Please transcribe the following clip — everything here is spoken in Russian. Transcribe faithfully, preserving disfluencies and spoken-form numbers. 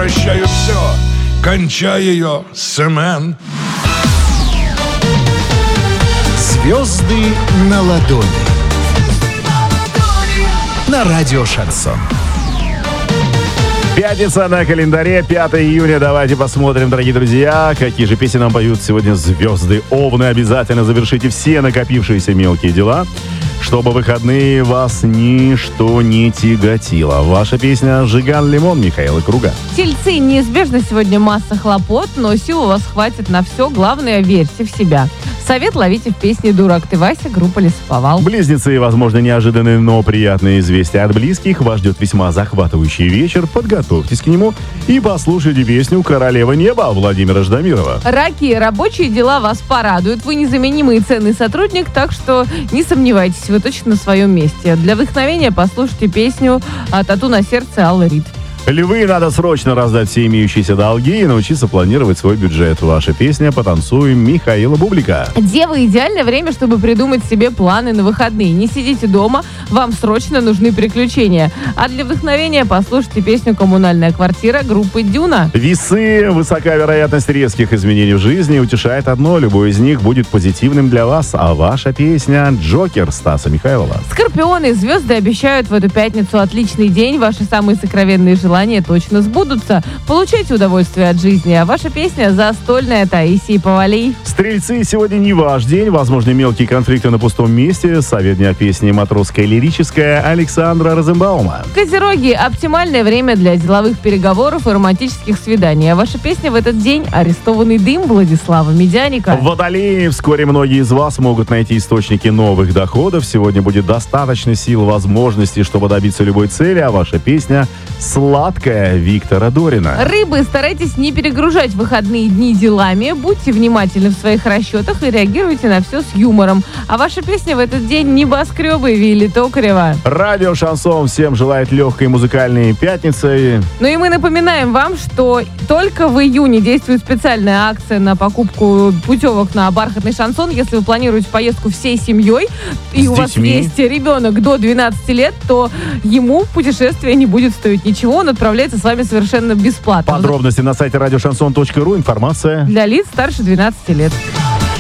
прощаю все, кончай ее, Семен. Звезды на ладони. На радио Шансон. Пятница на календаре, пятое июня. Давайте посмотрим, дорогие друзья, какие же песни нам поют сегодня звезды Овны. Обязательно завершите все накопившиеся мелкие дела, чтобы выходные вас ничто не тяготило. Ваша песня «Жиган Лимон» Михаила Круга. Тельцы, неизбежно сегодня масса хлопот, но сил у вас хватит на все. Главное, верьте в себя. Совет ловите в песне «Дурак ты, Вася», группа «Лесоповал». Близнецы, возможно, неожиданные, но приятные известия от близких. Вас ждет весьма захватывающий вечер. Подготовьтесь к нему и послушайте песню «Королева неба» Владимира Ждамирова. Раки, рабочие дела вас порадуют. Вы незаменимый и ценный сотрудник, так что не сомневайтесь, вы точно на своем месте. Для вдохновения послушайте песню «Тату на сердце» Аллы Рид. Львы, надо срочно раздать все имеющиеся долги и научиться планировать свой бюджет. Ваша песня «Потанцуем» Михаила Бублика. Девы, идеальное время, чтобы придумать себе планы на выходные. Не сидите дома, вам срочно нужны приключения. А для вдохновения послушайте песню «Коммунальная квартира» группы «Дюна». Весы, высока вероятность резких изменений в жизни. Утешает одно, любой из них будет позитивным для вас. А ваша песня «Джокер» Стаса Михайлова. Скорпионы, звезды обещают в эту пятницу отличный день. Ваши самые сокровенные желания Желания точно сбудутся. Получайте удовольствие от жизни. А ваша песня «Застольная» Таисии Повалий. Стрельцы, сегодня не ваш день. Возможны мелкие конфликты на пустом месте. Совет дня песни «Матросская лирическая» Александра Розенбаума. Козероги, оптимальное время для деловых переговоров и романтических свиданий. А ваша песня в этот день «Арестованный дым» Владислава Медяника. Водолеи, вскоре многие из вас могут найти источники новых доходов. Сегодня будет достаточно сил, возможностей, чтобы добиться любой цели. А ваша песня «Сладкая» Виктора Дорина. Рыбы, старайтесь не перегружать выходные дни делами, будьте внимательны в своих расчетах и реагируйте на все с юмором. А ваша песня в этот день «Небоскребы» Вилли Токарева. Радио Шансон всем желает легкой музыкальной пятницы. Ну и мы напоминаем вам, что только в июне действует специальная акция на покупку путевок на бархатный шансон. Если вы планируете поездку всей семьей и с у вас детьми. есть ребенок до двенадцати лет, то ему путешествие не будет стоить ничего. Он отправляется с вами совершенно бесплатно. Подробности на сайте радиошансон точка ру. Информация для лиц старше двенадцати лет.